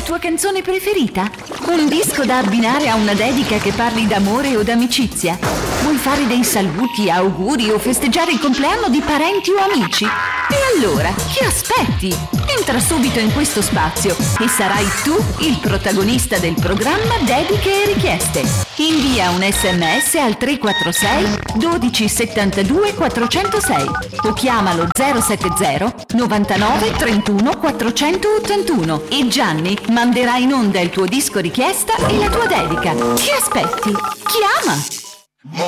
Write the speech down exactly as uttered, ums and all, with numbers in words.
tua canzone preferita? Un disco da abbinare a una dedica che parli d'amore o d'amicizia? Vuoi fare dei saluti, auguri o festeggiare il compleanno di parenti o amici? E allora, che aspetti? Entra subito in questo spazio e sarai tu il protagonista del programma Dediche e Richieste. Invia un sms al tre quattro sei dodici settantadue quattrocentosei o chiamalo zero sette zero novantanove trentuno quattrocentottantuno e Gianni manderà in onda il tuo disco richiesta e la tua dedica. Che aspetti? Chiama!